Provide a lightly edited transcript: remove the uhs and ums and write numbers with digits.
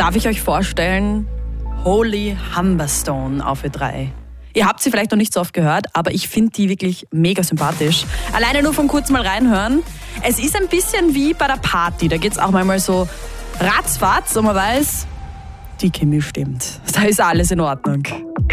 darf ich euch vorstellen, Holly Humberstone auf Ö3. Ihr habt sie vielleicht noch nicht so oft gehört, aber ich finde die wirklich mega sympathisch. Alleine nur von kurz mal reinhören. Es ist ein bisschen wie bei der Party. Da geht es auch manchmal so ratzfatz und man weiß, die Chemie stimmt. Da ist alles in Ordnung.